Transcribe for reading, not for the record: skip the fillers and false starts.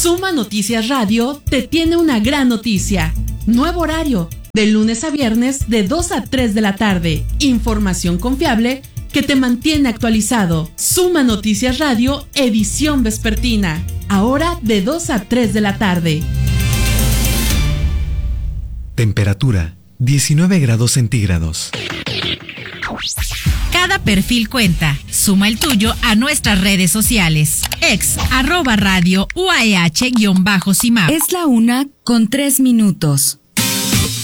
Suma Noticias Radio te tiene una gran noticia. Nuevo horario, de lunes a viernes de 2 a 3 de la tarde. Información confiable que te mantiene actualizado. Suma Noticias Radio, edición vespertina. Ahora de 2 a 3 de la tarde. Temperatura 19 grados centígrados. Cada perfil cuenta. Suma el tuyo a nuestras redes sociales. @radio UAEH-CIMAP. Es la 1:03.